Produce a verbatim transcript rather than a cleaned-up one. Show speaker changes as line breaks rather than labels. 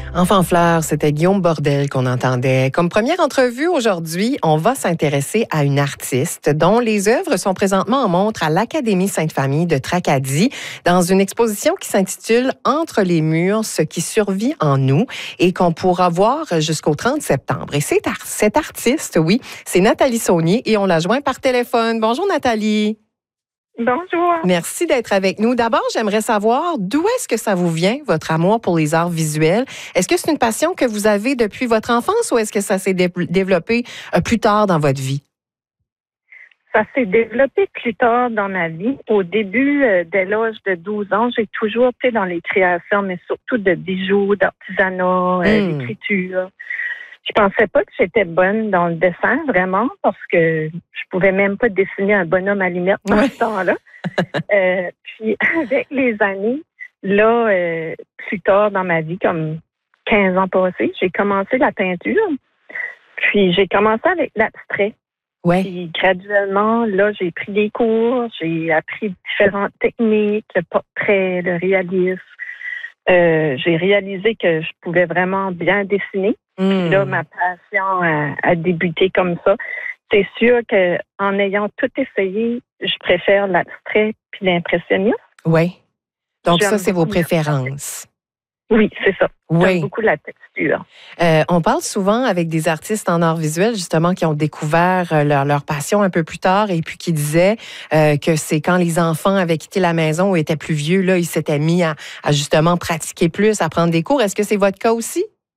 Enfant fleur, c'était Guillaume Bordel qu'on entendait. Comme première entrevue aujourd'hui, on va s'intéresser à une artiste dont les œuvres sont présentement en montre à l'Académie Sainte-Famille de Tracadie dans une exposition qui s'intitule « Entre les murs, ce qui survit en nous » et qu'on pourra voir jusqu'au trente septembre. Et c'est ar- cette artiste, oui, c'est Nathalie Saunier et on la joint par téléphone. Bonjour Nathalie.
Bonjour.
Merci d'être avec nous. D'abord, j'aimerais savoir d'où est-ce que ça vous vient, votre amour pour les arts visuels? Est-ce que c'est une passion que vous avez depuis votre enfance ou est-ce que ça s'est dé- développé euh, plus tard dans votre vie?
Ça s'est développé plus tard dans ma vie. Au début, euh, dès l'âge de douze ans, j'ai toujours été dans les créations, mais surtout de bijoux, d'artisanat, euh,
Mm.
d'écriture. Je pensais pas que j'étais bonne dans le dessin, vraiment, parce que je pouvais même pas dessiner un bonhomme à lunettes dans
Ouais.
ce temps-là. euh, puis, avec les années, là, euh, plus tard dans ma vie, comme quinze ans passés, j'ai commencé la peinture. Puis, j'ai commencé avec l'abstrait.
Ouais.
Puis, graduellement, là, j'ai pris des cours, j'ai appris différentes techniques, le portrait, le réalisme. Euh, j'ai réalisé que je pouvais vraiment bien dessiner.
Mm.
Puis là, ma passion a, a débuté comme ça. C'est sûr qu'en ayant tout essayé, je préfère l'abstrait puis l'impressionnisme.
Oui. Donc
J'aime
ça, c'est vos
beaucoup
préférences.
Oui, c'est ça.
Oui.
J'aime beaucoup la texture.
Euh, on parle souvent avec des artistes en arts visuels, justement, qui ont découvert euh, leur, leur passion un peu plus tard et puis qui disaient euh, que c'est quand les enfants avaient quitté la maison ou étaient plus vieux, là, ils s'étaient mis à, à justement pratiquer plus, à prendre des cours. Est-ce que c'est votre cas aussi?